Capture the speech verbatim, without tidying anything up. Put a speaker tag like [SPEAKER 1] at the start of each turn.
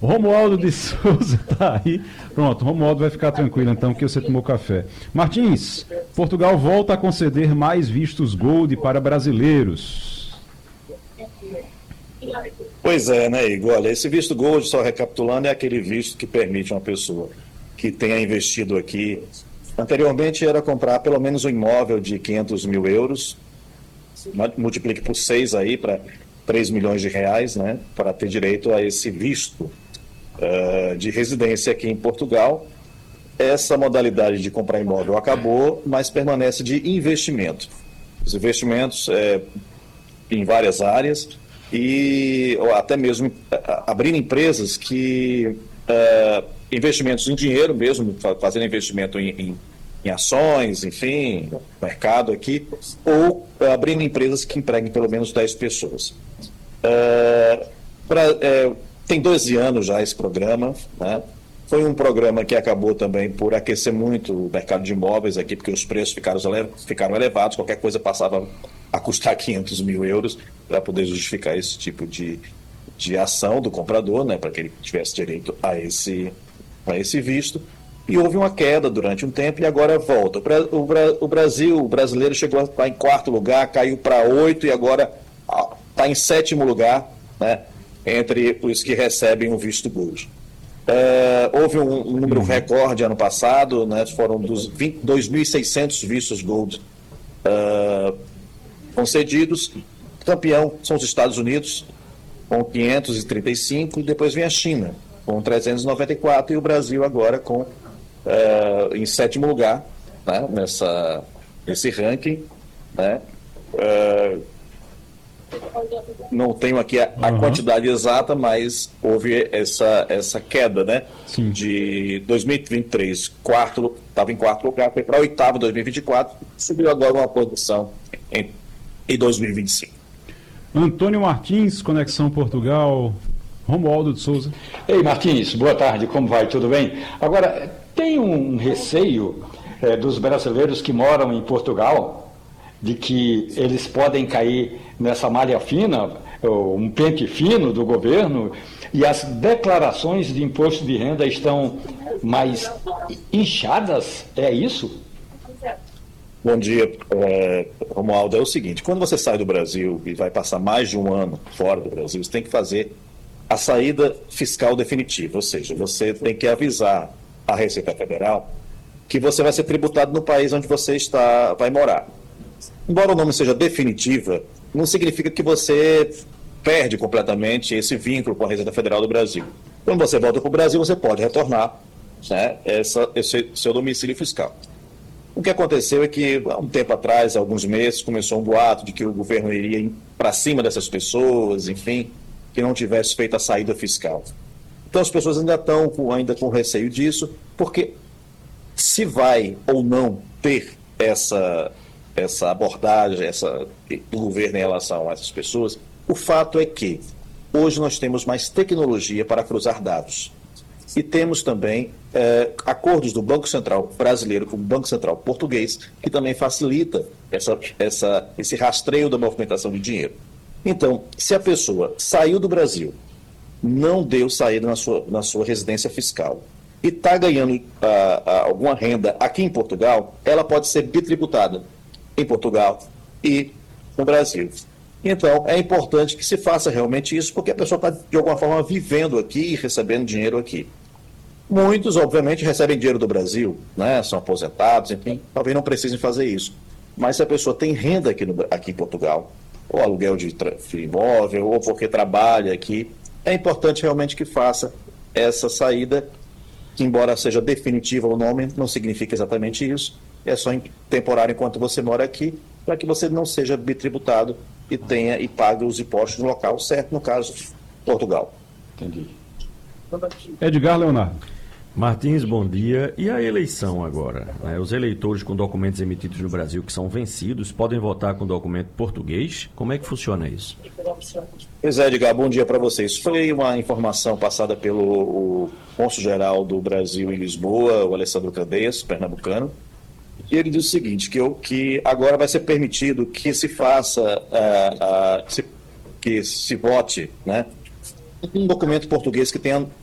[SPEAKER 1] Romualdo de Souza está aí. Pronto, Romualdo vai ficar tranquilo então que você tomou café. Martins, Portugal volta a conceder mais vistos Gold para brasileiros.
[SPEAKER 2] Pois é, né, Igor? Olha, esse visto Gold, só recapitulando, é aquele visto que permite uma pessoa que tenha investido aqui. Anteriormente era comprar pelo menos um imóvel de quinhentos mil euros, multiplique por seis aí para três milhões de reais, né, para ter direito a esse visto uh, de residência aqui em Portugal. Essa modalidade de comprar imóvel acabou, mas permanece de investimento. Os investimentos é, em várias áreas e ou até mesmo uh, abrindo empresas que uh, investimentos em dinheiro mesmo, fazendo investimento em, em, em ações, enfim, mercado aqui, ou uh, abrindo empresas que empreguem pelo menos dez pessoas. Uh, pra, uh, tem doze anos já esse programa, né? Foi um programa que acabou também por aquecer muito o mercado de imóveis aqui, porque os preços ficaram, ficaram elevados, qualquer coisa passava a custar quinhentos mil euros para poder justificar esse tipo de, de ação do comprador, né, para que ele tivesse direito a esse, a esse visto. E houve uma queda durante um tempo e agora volta. O, Bra o Brasil, o brasileiro chegou a estar em quarto lugar, caiu para oito e agora está em sétimo lugar, né, entre os que recebem o visto Gold. Uh, houve um, um número recorde ano passado, né, foram dos dois mil e seiscentos vistos Gold uh, concedidos. Campeão são os Estados Unidos, com quinhentos e trinta e cinco, e depois vem a China, com trezentos e noventa e quatro, e o Brasil agora com, uh, em sétimo lugar, né, nessa, nesse ranking, né. Uh, não tenho aqui a, a uhum. quantidade exata, mas houve essa, essa queda, né?
[SPEAKER 1] Sim.
[SPEAKER 2] De dois mil e vinte e três, quarto, estava em quarto lugar, foi para oitavo em dois mil e vinte e quatro, subiu agora uma posição em, em dois mil e vinte e cinco.
[SPEAKER 1] Antônio Martins, Conexão Portugal, Romualdo de Souza.
[SPEAKER 3] Ei, Martins, boa tarde, como vai? Tudo bem? Agora, tem um receio é, dos brasileiros que moram em Portugal de que eles podem cair nessa malha fina, um pente fino do governo, e as declarações de imposto de renda estão mais inchadas? É isso?
[SPEAKER 2] Bom dia, é, Romualdo. É o seguinte, quando você sai do Brasil e vai passar mais de um ano fora do Brasil, você tem que fazer a saída fiscal definitiva, ou seja, você tem que avisar a Receita Federal que você vai ser tributado no país onde você está, vai morar. Embora o nome seja definitiva, não significa que você perde completamente esse vínculo com a Receita Federal do Brasil. Quando você volta para o Brasil, você pode retornar, né, essa, esse seu domicílio fiscal. O que aconteceu é que, há um tempo atrás, há alguns meses, começou um boato de que o governo iria ir para cima dessas pessoas, enfim, que não tivesse feito a saída fiscal. Então as pessoas ainda estão com, ainda com receio disso, porque se vai ou não ter essa... essa abordagem essa, do governo em relação a essas pessoas, o fato é que hoje nós temos mais tecnologia para cruzar dados. E temos também eh, acordos do Banco Central brasileiro com o Banco Central português, que também facilita essa, essa, esse rastreio da movimentação de dinheiro. Então, se a pessoa saiu do Brasil, não deu saída na sua, na sua residência fiscal, e está ganhando ah, ah, alguma renda aqui em Portugal, ela pode ser bitributada em Portugal e no Brasil. Então, é importante que se faça realmente isso, porque a pessoa está, de alguma forma, vivendo aqui e recebendo dinheiro aqui. Muitos, obviamente, recebem dinheiro do Brasil, né? São aposentados, enfim, talvez não precisem fazer isso. Mas se a pessoa tem renda aqui, no, aqui em Portugal, ou aluguel de, de imóvel, ou porque trabalha aqui, é importante realmente que faça essa saída, que embora seja definitiva o nome, não significa exatamente isso. É só temporário enquanto você mora aqui, para que você não seja bitributado e tenha e pague os impostos no local certo, no caso, Portugal.
[SPEAKER 3] Entendi.
[SPEAKER 1] Edgar Leonardo.
[SPEAKER 4] Martins, bom dia. E a eleição agora? Né? Os eleitores com documentos emitidos no Brasil que são vencidos podem votar com documento português? Como é que funciona isso?
[SPEAKER 2] Pois é, Edgar, bom dia para vocês. Foi uma informação passada pelo cônsul-geral do Brasil em Lisboa, o Alessandro Candeias, pernambucano. E ele diz o seguinte, que, eu, que agora vai ser permitido que se faça, uh, uh, se, que se vote, né, um documento português que tenha